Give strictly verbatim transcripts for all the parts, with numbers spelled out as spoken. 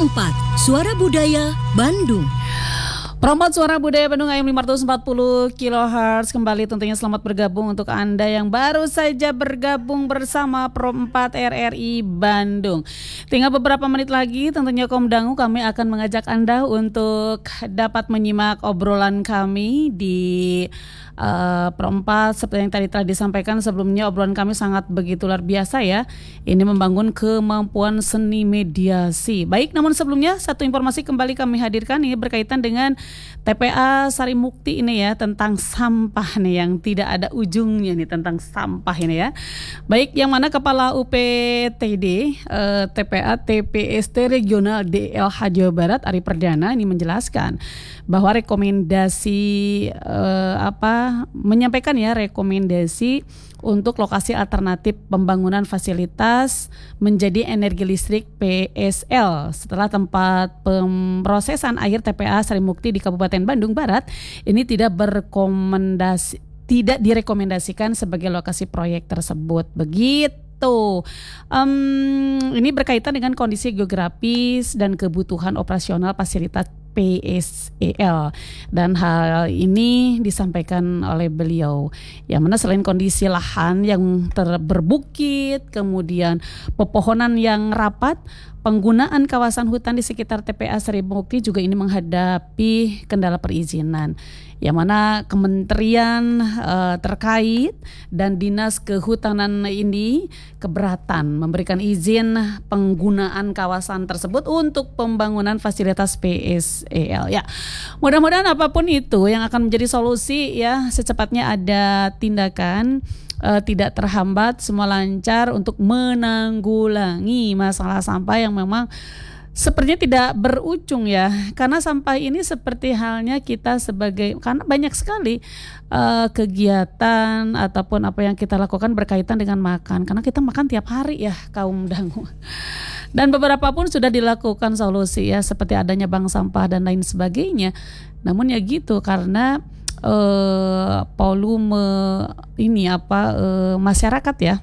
Perempat, Suara Budaya Bandung. Perempat Suara Budaya Bandung A M lima ratus empat puluh kilohertz kembali tentunya selamat bergabung untuk Anda yang baru saja bergabung bersama Perempat R R I Bandung. Tinggal beberapa menit lagi tentunya Kom Dangu kami akan mengajak Anda untuk dapat menyimak obrolan kami di uh, Perempat. Seperti yang tadi telah disampaikan sebelumnya, obrolan kami sangat begitu luar biasa ya. Ini membangun kemampuan seni mediasi. Baik, namun sebelumnya satu informasi kembali kami hadirkan ini berkaitan dengan T P A Sari Mukti ini ya, tentang sampah nih yang tidak ada ujungnya nih, tentang sampah ini ya. Baik, yang mana Kepala U P T D eh, T P A T P S T Regional D L H Jawa Barat Ari Perdana ini menjelaskan bahwa rekomendasi eh, apa menyampaikan ya rekomendasi untuk lokasi alternatif pembangunan fasilitas menjadi energi listrik P S L setelah tempat pemrosesan air T P A Sari Mukti di Kabupaten Bandung Barat ini tidak berrekomendasi tidak direkomendasikan sebagai lokasi proyek tersebut. Begitu. Um, ini berkaitan dengan kondisi geografis dan kebutuhan operasional fasilitas P S E L, dan hal ini disampaikan oleh beliau yang mana selain kondisi lahan yang ter- berbukit, kemudian pepohonan yang rapat, penggunaan kawasan hutan di sekitar T P A Sari Mukti juga ini menghadapi kendala perizinan, yang mana kementerian uh, terkait dan dinas kehutanan ini keberatan memberikan izin penggunaan kawasan tersebut untuk pembangunan fasilitas P S E L ya. Mudah-mudahan apapun itu yang akan menjadi solusi ya, secepatnya ada tindakan Uh, tidak terhambat, semua lancar untuk menanggulangi masalah sampah yang memang sepertinya tidak berujung ya. Karena sampah ini seperti halnya kita sebagai, karena banyak sekali uh, kegiatan ataupun apa yang kita lakukan berkaitan dengan makan. Karena kita makan tiap hari ya kaum dangu. Dan beberapa pun sudah dilakukan solusi ya, seperti adanya bank sampah dan lain sebagainya. Namun ya gitu, karena Uh, volume ini apa uh, masyarakat ya,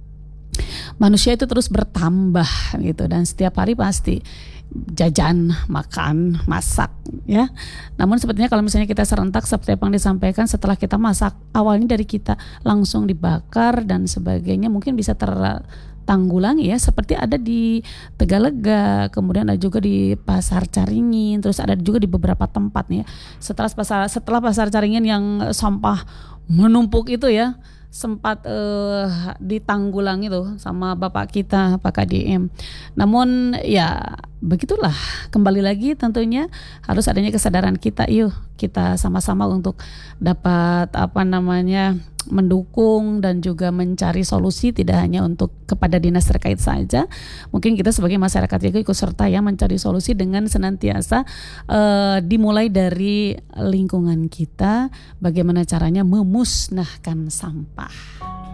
manusia itu terus bertambah gitu, dan setiap hari pasti jajan, makan, masak ya. Namun sepertinya kalau misalnya kita serentak seperti yang disampaikan, setelah kita masak awalnya dari kita langsung dibakar dan sebagainya, mungkin bisa tertanggulangi ya, seperti ada di Tegalega, kemudian ada juga di Pasar Caringin, terus ada juga di beberapa tempat nih ya. Setelah pasar setelah Pasar Caringin yang sampah menumpuk itu ya, sempat uh, ditanggulangi tuh sama bapak kita Pak K D M. Namun ya begitulah, kembali lagi tentunya harus adanya kesadaran kita, yuk kita sama-sama untuk dapat apa namanya mendukung dan juga mencari solusi, tidak hanya untuk kepada dinas terkait saja. Mungkin kita sebagai masyarakat juga ikut serta ya mencari solusi dengan senantiasa uh, dimulai dari lingkungan kita, bagaimana caranya memusnahkan sampah.